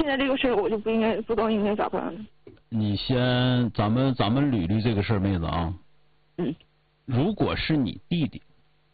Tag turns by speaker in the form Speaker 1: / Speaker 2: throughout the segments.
Speaker 1: 现在这个事儿我就不知道应该咋办了。
Speaker 2: 你先，咱们捋捋这个事儿，妹子啊。如果是你弟弟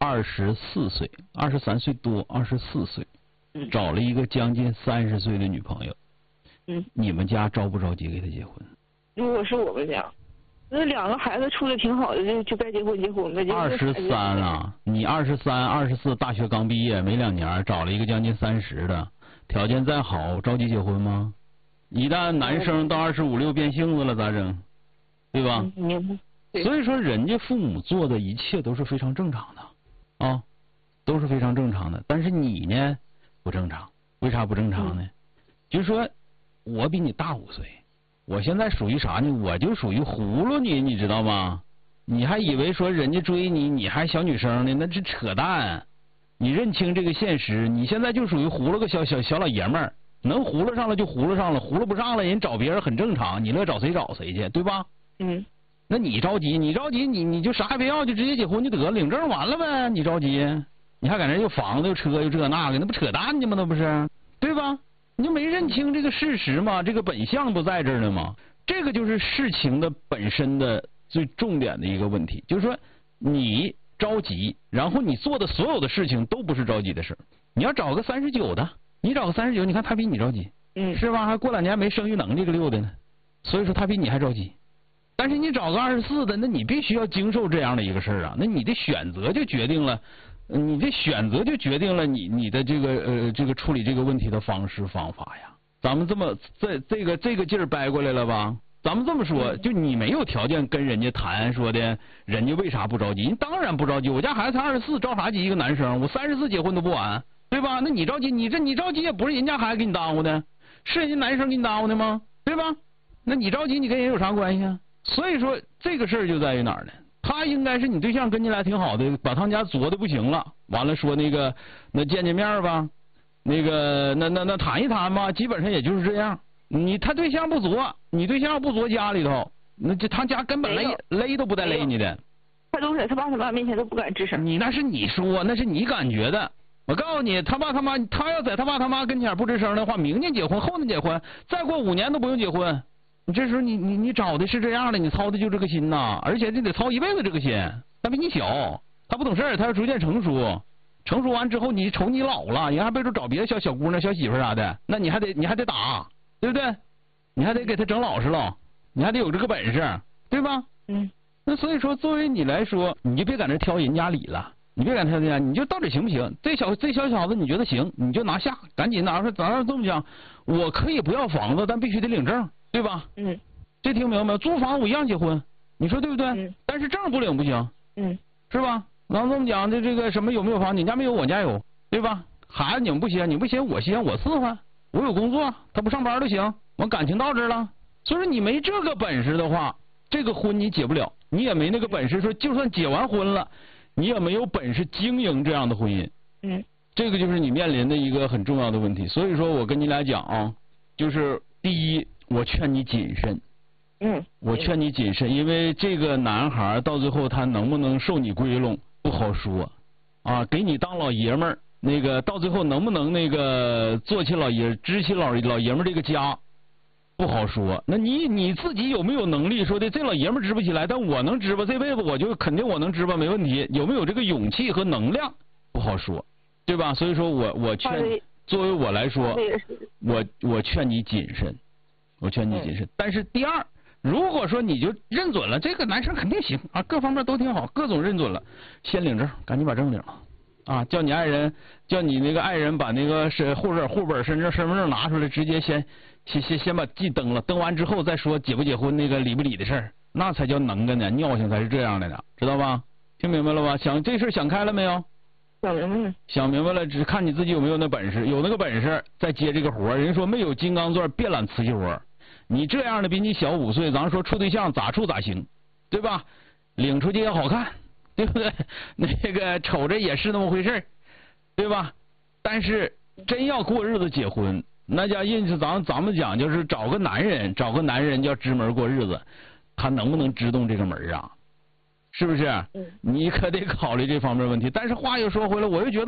Speaker 2: ，24岁，23岁多，24岁，找了一个将近30岁的女朋友，你们家着不着急给他结婚？
Speaker 1: 如果是我们家，那2个孩子处的挺好的，就该结婚结婚呗。
Speaker 2: 23啊，你23、24，大学刚毕业没2年，找了一个将近30的，条件再好，着急结婚吗？一旦男生到25、6变性子了咋整？对吧？
Speaker 1: 明白。
Speaker 2: 所以说，人家父母做的一切都是非常正常的，啊，都是非常正常的。但是你呢，不正常。为啥不正常呢？就是说，我比你大5岁，我现在属于啥呢？我就属于葫芦你知道吗？你还以为说人家追你，你还小女生呢？那是扯淡。你认清这个现实，你现在就属于葫芦个小老爷们儿，能葫芦上了就葫芦上了，葫芦不上了，人找别人很正常，你乐找谁找谁去，对吧？那你着急，你就啥也别要，就直接结婚就得了，领证完了呗。你着急，你还搁那又房子又车又这那个，那不扯淡呢吗？那不是，对吧？你就没认清这个事实嘛，这个本相不在这儿呢吗？这个就是事情的本身的最重点的一个问题，就是说你着急，然后你做的所有的事情都不是着急的事。你要找个39的，你找个39，你看他比你着急，是吧？还过2年没生育能力个溜的呢，所以说他比你还着急。但是你找个24的，那你必须要经受这样的一个事儿啊，那你的选择就决定了，你的这个处理这个问题的方式方法呀。咱们这么这个劲儿掰过来了吧？咱们这么说，就你没有条件跟人家谈说的，人家为啥不着急？人当然不着急，我家孩子才24，着啥急？一个男生，我34结婚都不晚，对吧？那你着急，你着急也不是人家孩子给你耽误的，是人家男生给你耽误的吗？对吧？那你着急，你跟人有啥关系啊？所以说这个事儿就在于哪儿呢？他应该是你对象跟你俩挺好的，把他们家作的不行了，完了说那见面吧，那谈一谈吧，基本上也就是这样。他对象不作，你对象不作家里头，那这他家根本勒都不带勒你的。
Speaker 1: 他都在他爸他妈面前都不敢吱声。
Speaker 2: 你那是你说，那是你感觉的。我告诉你，他爸他妈，他要在他爸他妈跟前不吱声的话，明年结婚，后年结婚，再过5年都不用结婚。你这时候你找的是这样的，你操的就这个心呐，而且这得操一辈子这个心。他比你小，他不懂事儿，他要逐渐成熟，成熟完之后，你瞅你老了，你还别说找别的小姑娘、小媳妇啥的，那你还得打，对不对？你还得给他整老实了，你还得有这个本事，对吧？那所以说，作为你来说，你就别搁那挑人家理了，你别搁那挑人家，你就到底行不行？这小小子你觉得行，你就拿下，赶紧拿出。咱这么讲，我可以不要房子，但必须得领证。对吧？这听明白没有？租房我一样结婚，你说对不对？但是证不领不行，是吧？咱这么讲的，这个什么有没有房？你家没有，我家有，对吧？孩子你们不稀罕，你不稀罕我稀罕，我伺候，我有工作，他不上班都行，我感情到这儿了。所以说你没这个本事的话，这个婚你结不了，你也没那个本事说，就算结完婚了，你也没有本事经营这样的婚姻。这个就是你面临的一个很重要的问题。所以说我跟你俩讲啊，就是第一。我劝你谨慎，我劝你谨慎，因为这个男孩到最后他能不能受你归拢不好说，啊，给你当老爷们儿，到最后能不能做起支起老爷们儿这个家不好说。那你自己有没有能力说的这老爷们儿支不起来，但我能支吧？这辈子我就肯定我能支吧，没问题。有没有这个勇气和能量不好说，对吧？所以说我劝，作为我来说，我劝你谨慎。我劝你谨慎，但是第二，如果说你就认准了这个男生肯定行啊，各方面都挺好，各种认准了，先领证，赶紧把证领了啊！叫你爱人把户本、身份证拿出来，直接先把记登了，登完之后再说结不结婚理不理的事儿，那才叫能干呢，尿性才是这样的呢，知道吧？听明白了吧？这事想开了没有？
Speaker 1: 想明白了。想
Speaker 2: 明白了，只看你自己有没有那本事，有那个本事再接这个活。人说没有金刚钻，别揽瓷器活。你这样的比你小5岁，咱说处对象咋处咋行，对吧？领出去也好看，对不对？瞅着也是那么回事，对吧？但是真要过日子结婚，那叫印是咱们讲就是找个男人叫支门过日子，他能不能支动这个门啊？是不是？你可得考虑这方面问题。但是话又说回来，我又觉得。